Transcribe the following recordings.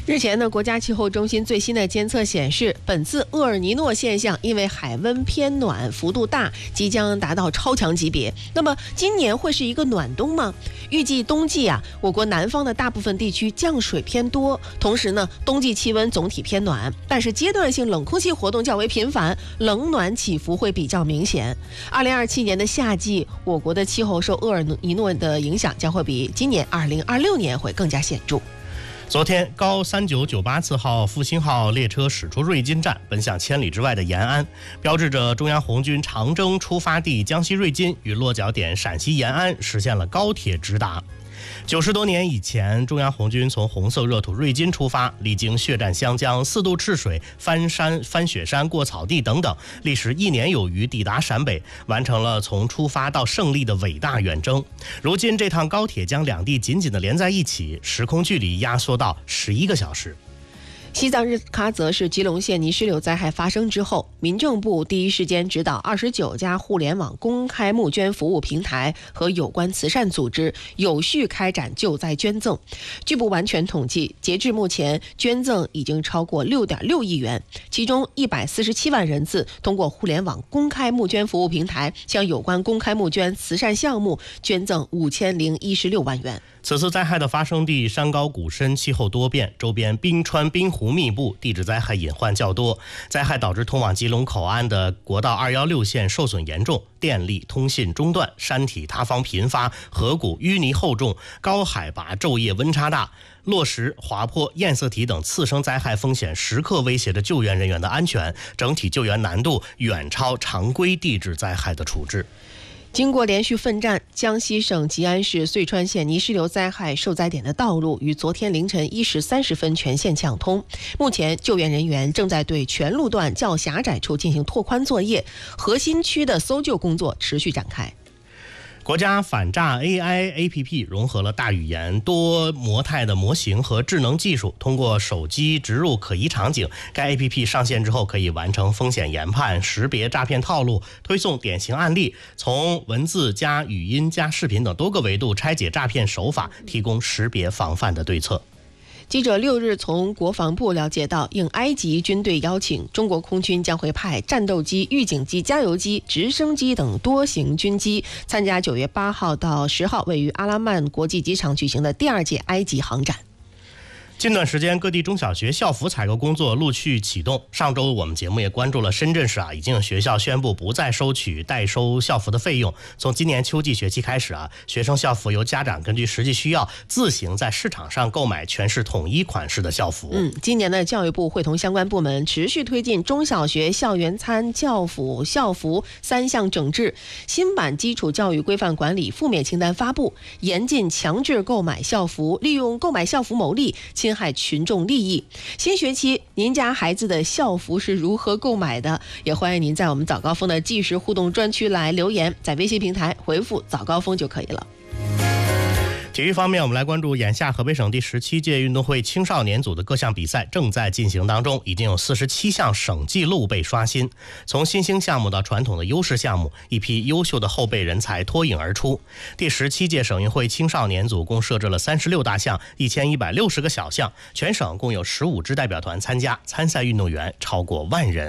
日前呢，国家气候中心最新的监测显示，本次厄尔尼诺现象因为海温偏暖幅度大，即将达到超强级别。那么今年会是一个暖冬吗？预计冬季我国南方的大部分地区降水偏多，同时呢，冬季气温总体偏暖，但是阶段性冷空气活动较为频繁，冷暖起伏会比较明显。2027年的夏季，我国的气候受厄尔尼诺的影响将会比今年2026年会更加显著。 昨天，高3998次号复兴号列车驶出瑞金站，奔向千里之外的延安，标志着中央红军长征出发地江西瑞金与落脚点陕西延安实现了高铁直达。90多年以前，中央红军从红色热土瑞金出发，历经血战湘江、4渡赤水、翻雪山、过草地等等，历时1年有余，抵达陕北，完成了从出发到胜利的伟大远征。如今，这趟高铁将两地紧紧地连在一起，时空距离压缩到11个小时。 西藏日喀则市吉隆县泥石流灾害发生之后，民政部第一时间指导29家互联网公开募捐服务平台和有关慈善组织有序开展救灾捐赠。据不完全统计，截至目前，捐赠已经超过6.6亿元，其中147万人次通过互联网公开募捐服务平台向有关公开募捐慈善项目捐赠5016万元。 此次灾害的发生地山高谷深，气候多变，周边冰川冰湖密布，地质灾害隐患较多。灾害导致通往吉隆口岸的国道216线受损严重，电力通信中断，山体塌方频发，河谷淤泥厚重，高海拔昼夜温差大，落石、滑坡、堰塞体等次生灾害风险时刻威胁着救援人员的安全，整体救援难度远超常规地质灾害的处置。 经过连续奋战，江西省吉安市遂川县泥石流灾害受灾点的道路于昨天凌晨1时30分全线畅通。目前，救援人员正在对全路段较狭窄处进行拓宽作业，核心区的搜救工作持续展开。 国家反诈 AI APP 融合了大语言多模态的模型和智能技术，通过手机植入可疑场景，该 APP 上线之后可以完成风险研判、识别诈骗套路、推送典型案例，从文字加语音加视频等多个维度拆解诈骗手法，提供识别防范的对策。 记者6日从国防部了解到，应埃及军队邀请，中国空军将会派战斗机、预警机、加油机、直升机等多型军机参加9月8号到10号位于阿拉曼国际机场举行的第2届埃及航展。 近段时间，各地中小学校服采购工作陆续启动。上周我们节目也关注了深圳市已经有学校宣布不再收取代收校服的费用。从今年秋季学期开始学生校服由家长根据实际需要自行在市场上购买全市统一款式的校服。 今年的教育部会同相关部门持续推进中小学校园餐、教辅、校服3项整治，新版基础教育规范管理负面清单发布，严禁强制购买校服，利用购买校服牟利，侵害群众利益。新学期您家孩子的校服是如何购买的？也欢迎您在我们早高峰的即时互动专区来留言，在微信平台回复早高峰就可以了。 体育方面，我们来关注眼下河北省第17届运动会青少年组的各项比赛正在进行当中，已经有47项省纪录被刷新。从新兴项目到传统的优势项目，一批优秀的后备人才脱颖而出。第17届省运会青少年组共设置了36大项、1160个小项，全省共有15支代表团参加，参赛运动员超过10000人。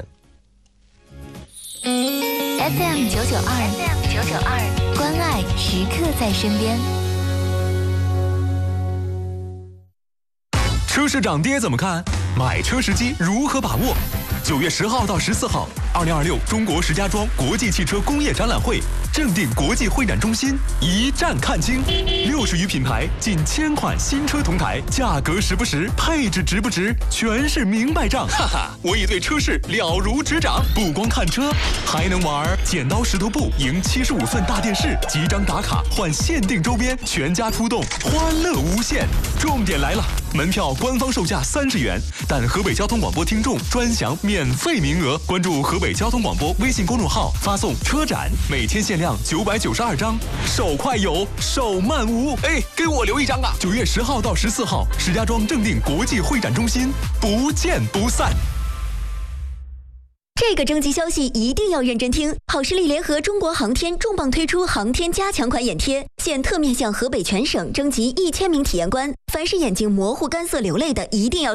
FM 992，关爱时刻在身边。 车市涨跌怎么看？买车时机如何把握？9月10号到14号，2026中国石家庄国际汽车工业展览会正定国际会展中心一站看清，60余品牌，近1000款新车同台，价格实不实，配置值不值，全是明白账。哈哈，我已对车市了如指掌，不光看车，还能玩剪刀石头布赢75寸大电视，集章打卡换限定周边，全家出动，欢乐无限。重点来了，门票官方售价30元，但河北交通广播听众专享免费名额。关注河北交通广播微信公众号，发送车展，每天限量992张，手快有，手慢无。哎，给我留一张啊！9月10号到14号，石家庄正定国际会展中心，不见不散。 这个征集消息一定要认真听。好视力联合中国航天重磅推出航天加强款眼贴，现特面向河北全省征集1000名体验官，凡是眼睛模糊、干涩、流泪的，一定要